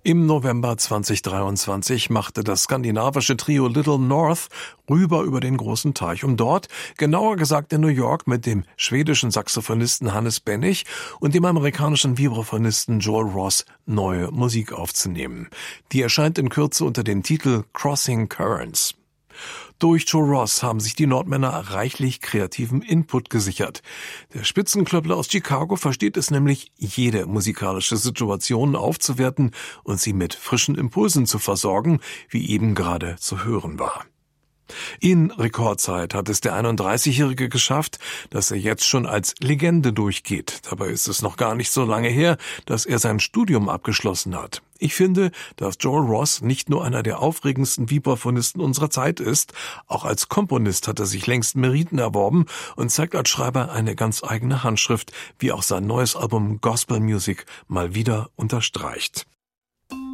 Im November 2023 machte das skandinavische Trio Little North rüber über den großen Teich, um dort, genauer gesagt in New York, mit dem schwedischen Saxophonisten Hannes Bennig und dem amerikanischen Vibraphonisten Joel Ross neue Musik aufzunehmen. Die erscheint in Kürze unter dem Titel Crossing Currents. Durch Joe Ross haben sich die Nordmänner reichlich kreativen Input gesichert. Der Spitzenklöppler aus Chicago versteht es nämlich, jede musikalische Situation aufzuwerten und sie mit frischen Impulsen zu versorgen, wie eben gerade zu hören war. In Rekordzeit hat es der 31-Jährige geschafft, dass er jetzt schon als Legende durchgeht. Dabei ist es noch gar nicht so lange her, dass er sein Studium abgeschlossen hat. Ich finde, dass Joel Ross nicht nur einer der aufregendsten Vibraphonisten unserer Zeit ist, auch als Komponist hat er sich längst Meriten erworben und zeigt als Schreiber eine ganz eigene Handschrift, wie auch sein neues Album Gospel Music mal wieder unterstreicht.